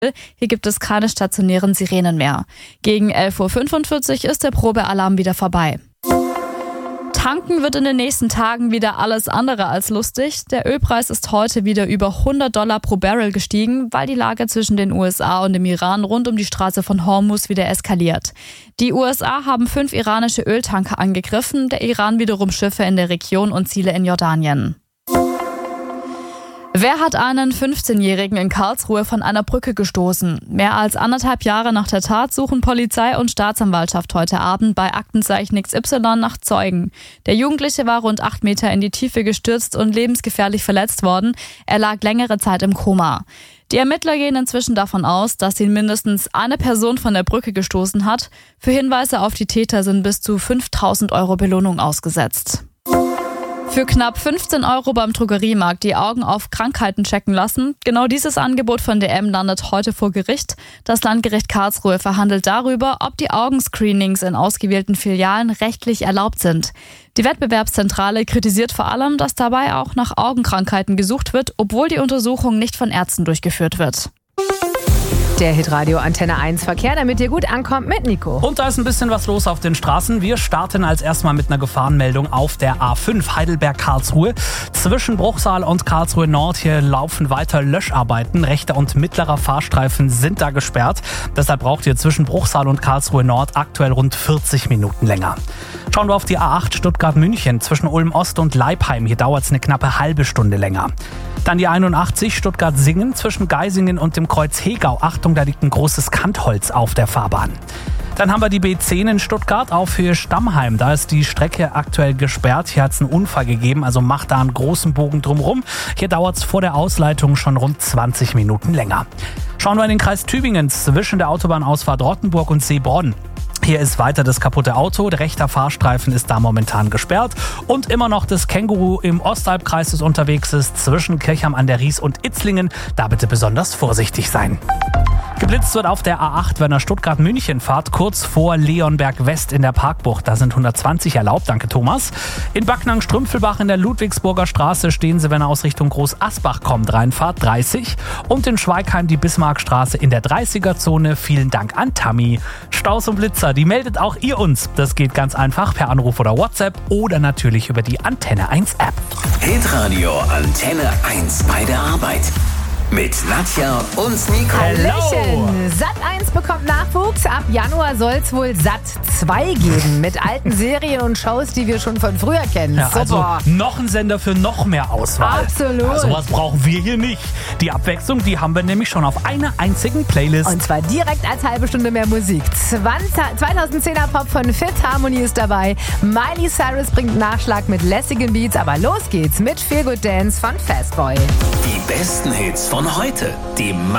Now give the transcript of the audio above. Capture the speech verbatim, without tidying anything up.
Hier gibt es keine stationären Sirenen mehr. Gegen elf Uhr fünfundvierzig ist der Probealarm wieder vorbei. Tanken wird in den nächsten Tagen wieder alles andere als lustig. Der Ölpreis ist heute wieder über hundert Dollar pro Barrel gestiegen, weil die Lage zwischen den U S A und dem Iran rund um die Straße von Hormuz wieder eskaliert. Die U S A haben fünf iranische Öltanker angegriffen, der Iran wiederum Schiffe in der Region und Ziele in Jordanien. Wer hat einen fünfzehnjährigen in Karlsruhe von einer Brücke gestoßen? Mehr als anderthalb Jahre nach der Tat suchen Polizei und Staatsanwaltschaft heute Abend bei Aktenzeichen X Y nach Zeugen. Der Jugendliche war rund acht Meter in die Tiefe gestürzt und lebensgefährlich verletzt worden. Er lag längere Zeit im Koma. Die Ermittler gehen inzwischen davon aus, dass ihn mindestens eine Person von der Brücke gestoßen hat. Für Hinweise auf die Täter sind bis zu fünftausend Euro Belohnung ausgesetzt. Für knapp fünfzehn Euro beim Drogeriemarkt die Augen auf Krankheiten checken lassen. Genau dieses Angebot von D M landet heute vor Gericht. Das Landgericht Karlsruhe verhandelt darüber, ob die Augenscreenings in ausgewählten Filialen rechtlich erlaubt sind. Die Wettbewerbszentrale kritisiert vor allem, dass dabei auch nach Augenkrankheiten gesucht wird, obwohl die Untersuchung nicht von Ärzten durchgeführt wird. Der Hitradio Antenne eins Verkehr, damit ihr gut ankommt mit Nico. Und da ist ein bisschen was los auf den Straßen. Wir starten als erstmal mit einer Gefahrenmeldung auf der A fünf Heidelberg-Karlsruhe. Zwischen Bruchsal und Karlsruhe Nord hier laufen weiter Löscharbeiten. Rechter und mittlerer Fahrstreifen sind da gesperrt. Deshalb braucht ihr zwischen Bruchsal und Karlsruhe Nord aktuell rund vierzig Minuten länger. Schauen wir auf die A acht Stuttgart-München zwischen Ulm-Ost und Leipheim. Hier dauert es eine knappe halbe Stunde länger. Dann die einundachtzig Stuttgart-Singen zwischen Geisingen und dem Kreuz Hegau. Achtung, da liegt ein großes Kantholz auf der Fahrbahn. Dann haben wir die B zehn in Stuttgart auf Höhe Stammheim. Da ist die Strecke aktuell gesperrt. Hier hat es einen Unfall gegeben, also macht da einen großen Bogen drumherum. Hier dauert es vor der Ausleitung schon rund zwanzig Minuten länger. Schauen wir in den Kreis Tübingen zwischen der Autobahnausfahrt Rottenburg und Seebronn. Hier ist weiter das kaputte Auto, der rechte Fahrstreifen ist da momentan gesperrt und immer noch das Känguru im Ostalbkreis, das unterwegs ist zwischen Kirchheim an der Ries und Itzlingen. Da bitte besonders vorsichtig sein. Geblitzt wird auf der A acht, wenn ihr Stuttgart-München fahrt, kurz vor Leonberg West in der Parkbucht. Da sind hundertzwanzig erlaubt, danke Thomas. In Backnang-Strümpfelbach in der Ludwigsburger Straße stehen sie, wenn ihr aus Richtung Groß-Asbach kommt, reinfahrt, dreißig. Und in Schweigheim die Bismarckstraße in der dreißiger-Zone. Vielen Dank an Tammy. Staus und Blitzer, die meldet auch ihr uns. Das geht ganz einfach per Anruf oder WhatsApp oder natürlich über die Antenne eins App. Hitradio Antenne eins bei der Arbeit. Mit Nadja und Nico. Hallöchen! Sat eins bekommt Nachwuchs. Ab Januar soll es wohl Sat zwei geben. Mit alten Serien und Shows, die wir schon von früher kennen. Ja, also Super. noch ein Sender für noch mehr Auswahl. Absolut. Also was brauchen wir hier nicht. Die Abwechslung, die haben wir nämlich schon auf einer einzigen Playlist. Und zwar direkt als halbe Stunde mehr Musik. zweitausendzehner Pop von Fifth Harmony ist dabei. Miley Cyrus bringt Nachschlag mit lässigen Beats. Aber los geht's mit Feel Good Dance von Fastboy. Die besten Hits von heute. Die